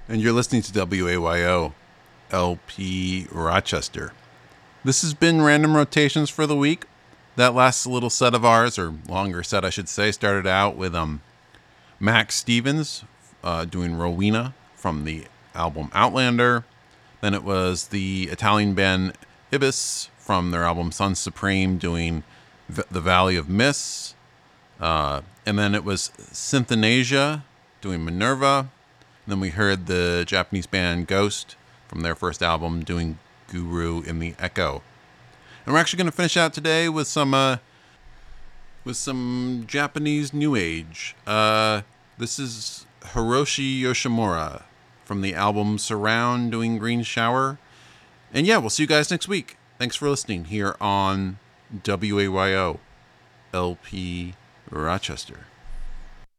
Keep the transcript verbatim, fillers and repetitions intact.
and you're listening to W A Y O, L P Rochester. This has been Random Rotations for the week. That last little set of ours, or longer set I should say, started out with um, Max Stevens uh, doing Rowena from the album Outlander. Then it was the Italian band Ibis from their album Sun Supreme doing v- The Valley of Mists. Uh, and then it was Synthenasia doing Minerva. And then we heard the Japanese band Ghost from their first album doing Guru in the Echo. And we're actually going to finish out today with some uh, with some Japanese New Age. Uh, this is Hiroshi Yoshimura from the album Surround doing Green Shower. And yeah, we'll see you guys next week. Thanks for listening here on W A Y O L P Rochester.